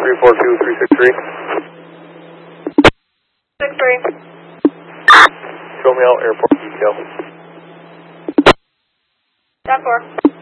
342-363. 63. Show me out airport detail. 10-4.